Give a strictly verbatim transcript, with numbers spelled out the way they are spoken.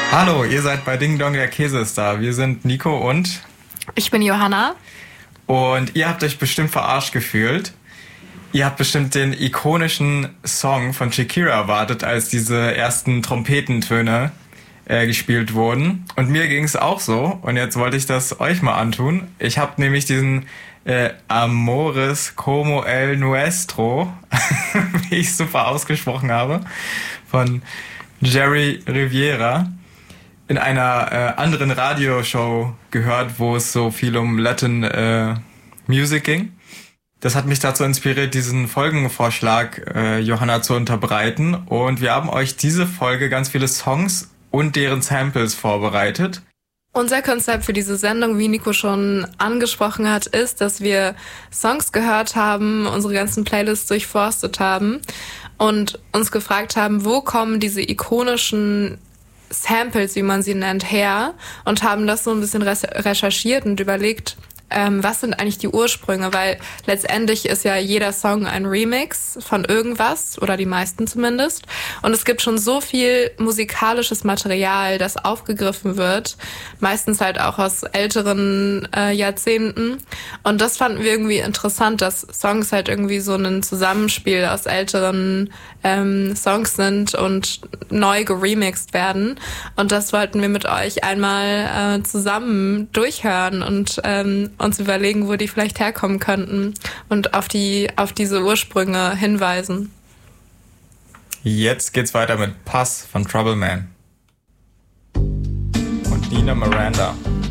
Hallo, ihr seid bei Ding Dong, der Käse ist da. Wir sind Nico und... Ich bin Johanna. Und ihr habt euch bestimmt verarscht gefühlt. Ihr habt bestimmt den ikonischen Song von Shakira erwartet, als diese ersten Trompetentöne äh, gespielt wurden. Und mir ging es auch so. Und jetzt wollte ich das euch mal antun. Ich habe nämlich diesen äh, Amores como el nuestro, wie ich super ausgesprochen habe, von Jerry Rivera in einer äh, anderen Radioshow gehört, wo es so viel um Latin äh, Music ging. Das hat mich dazu inspiriert, diesen Folgenvorschlag äh, Johanna zu unterbreiten. Und wir haben euch diese Folge ganz viele Songs und deren Samples vorbereitet. Unser Konzept für diese Sendung, wie Nico schon angesprochen hat, ist, dass wir Songs gehört haben, unsere ganzen Playlists durchforstet haben und uns gefragt haben, wo kommen diese ikonischen Samples, wie man sie nennt, her, und haben das so ein bisschen recherchiert und überlegt, ähm, was sind eigentlich die Ursprünge, weil letztendlich ist ja jeder Song ein Remix von irgendwas, oder die meisten zumindest, und es gibt schon so viel musikalisches Material, das aufgegriffen wird, meistens halt auch aus älteren äh, Jahrzehnten, und das fanden wir irgendwie interessant, dass Songs halt irgendwie so ein Zusammenspiel aus älteren ähm, Songs sind und neu geremixed werden, und das wollten wir mit euch einmal äh, zusammen durchhören und ähm, uns überlegen, wo die vielleicht herkommen könnten und auf die auf diese Ursprünge hinweisen. Jetzt geht's weiter mit Pass von Trouble Man und Nina Miranda.